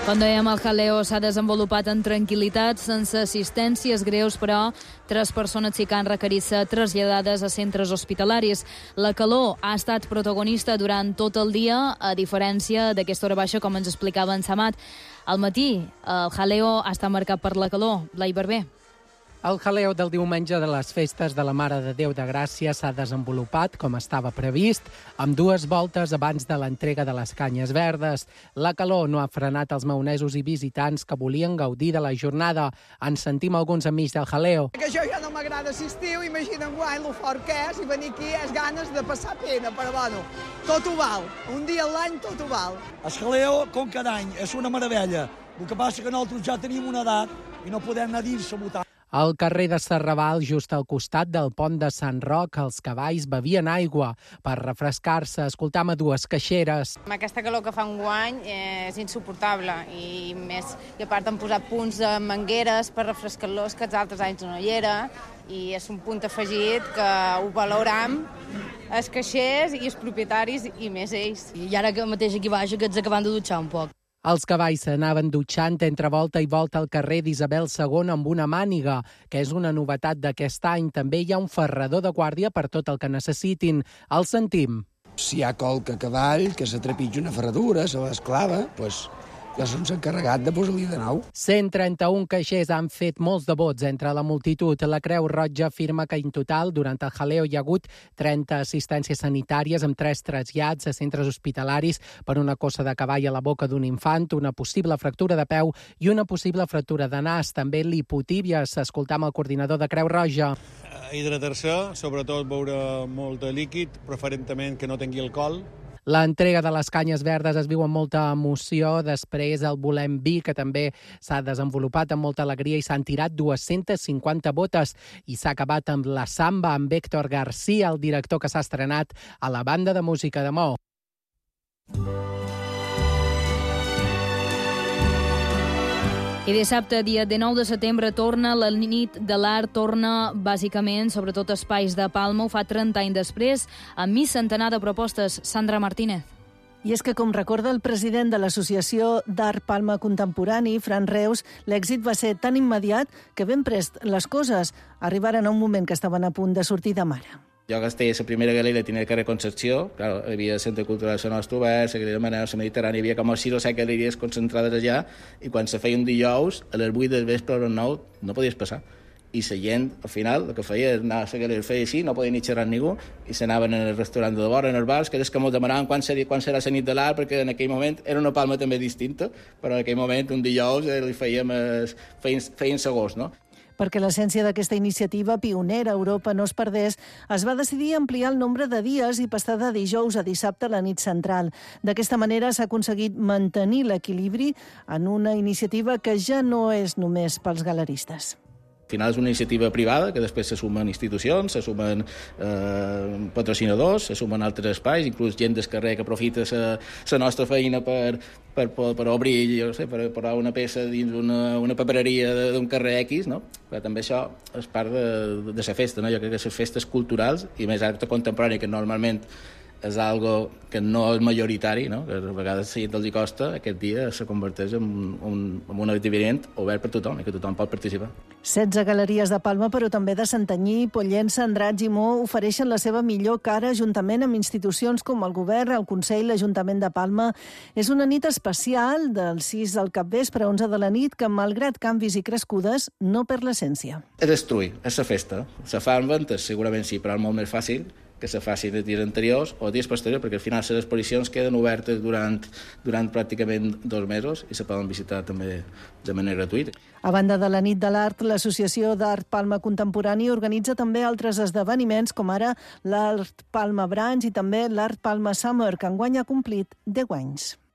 Com dèiem, el jaleo s'ha desenvolupat en tranquil·litat, sense assistències greus, però 3 persones sí que han requerit ser traslladades a centres hospitalaris. La calor ha estat protagonista durant tot el dia, a diferència d'aquesta hora baixa, com ens explicava en Samat. Al matí, el jaleo ha estat marcat per la calor. Blai Barber. El jaleo del diumenge de les festes de la Mare de Déu de Gràcia s'ha desenvolupat, com estava previst, amb 2 voltes abans de l'entrega de les canyes verdes. La calor no ha frenat els maonesos i visitants que volien gaudir de la jornada. En sentim alguns amics del jaleo. Que això ja no m'agrada assistir, imagina guai lo fort que és, i venir aquí és ganes de passar pena, però bueno, tot ho val. Un dia a l'any tot ho val. El jaleo, com cada any, és una meravella. El que passa que nosaltres ja tenim una edat i no podem anar dins a votar. Al carrer de Serrabal, just al costat del pont de Sant Roc, els cavalls bevien aigua per refrescar-se. Escoltam a 2 caixeres. Aquesta calor que fa enguany és insuportable i a part han posat punts de mangueres per refrescar-los que els altres anys no hi era, i és un punt afegit que ho valoram els caixers i els propietaris i més ells. I ara que mateix aquí baix que ets acabant de dutxar un poc. Els cavalls s'anaven dutxant entre volta i volta al carrer d'Isabel II amb una màniga, que és una novetat d'aquest any. També hi ha un ferrador de guàrdia per tot el que necessitin. El sentim. Si hi ha qualque cavall que s'atrepitja una ferradura, se l'esclava, doncs ja se'ns ha encarregat de posar-li de nou. 131 caixers han fet molts de vots entre la multitud. La Creu Roja afirma que en total, durant el jaleo, hi ha hagut 30 assistències sanitàries amb 3 trasllats a centres hospitalaris per una cossa de cavall a la boca d'un infant, una possible fractura de peu i una possible fractura de nas. També lipotíbies. Escoltam el coordinador de Creu Roja. Hidratar-se, sobretot beure molt de líquid, preferentment que no tingui alcohol. L'entrega de les canyes verdes es viu amb molta emoció. Després el Volem Vi, que també s'ha desenvolupat amb molta alegria, i s'han tirat 250 botes. I s'ha acabat amb la samba amb Héctor García, el director que s'ha estrenat a la banda de música de Maó. I dissabte, dia 19 de setembre, torna la nit de l'art, torna bàsicament, sobretot espais de Palma. Ho fa 30 anys després, amb mig centenar de propostes. Sandra Martínez. I és que, com recorda el president de l'Associació d'Art Palma Contemporani, Fran Reus, l'èxit va ser tan immediat que ben prest les coses arribaren a un moment que estaven a punt de sortir de mare. Jo que estava a la primera galeria tenia el carrer Concepció, clar, hi havia el Centre Cultural de la Nostra Obert, la Galeria Manel, la Mediterrània, hi havia com 6 o 7 galeries concentrades allà, i quan se feia un dijous, a les 8 del vespre o a les 9, no podies passar. I la gent, al final, el que feia era anar a la galeria, feia així, no podia ni xerrar amb ningú, i s'anaven en el restaurant de vora, en els bars, que és que ens demanaven quan serà la nit de l'art, perquè en aquell moment era una Palma també distinta, però en aquell moment, un dijous, li feien segons, no? Perquè l'essència d'aquesta iniciativa pionera a Europa no es perdés, es va decidir ampliar el nombre de dies i passar de dijous a dissabte a la nit central. D'aquesta manera s'ha aconseguit mantenir l'equilibri en una iniciativa que ja no és només pels galeristes. Al final és una iniciativa privada, que després se sumen institucions, se sumen patrocinadors, se sumen altres espais, inclús gent del carrer que aprofita la nostra feina per obrir, jo sé, per posar una peça dins una papereria d'un carrer X, no? Però també això és part de la festa, no? Jo crec que les festes culturals, i més art contemporani, que normalment és algo que no és majoritari, no? Que a vegades a els hi costa, aquest dia se converteix en un esdeveniment obert per tothom i que tothom pot participar. 16 galeries de Palma, però també de Santanyí, Pollença, Andratx i Maó ofereixen la seva millor cara juntament amb institucions com el Govern, el Consell, l'Ajuntament de Palma. És una nit especial del 6 al capvespre a 11 de la nit que, malgrat canvis i crescudes, no perd l'essència. És destruir, és la festa. Se fa en ventes, segurament sí, però és molt més fàcil que se faci els dies anteriors o dies posteriors, perquè al final les exposicions queden obertes durant pràcticament 2 mesos i se poden visitar també de manera gratuïta. A banda de la nit de l'art, l'Associació d'Art Palma Contemporani organitza també altres esdeveniments, com ara l'Art Palma Branch i també l'Art Palma Summer, que enguany ha complit 10 anys.